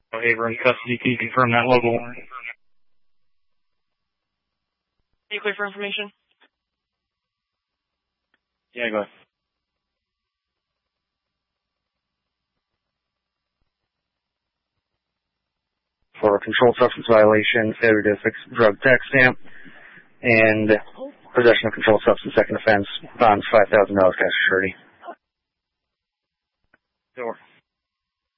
Haver in custody. Can you confirm that local warrant? Are you clear for information? Yeah, go ahead. For a controlled substance violation, failure to affix drug tax stamp, and possession of controlled substance, second offense, bonds $5,000 cash surety. Door.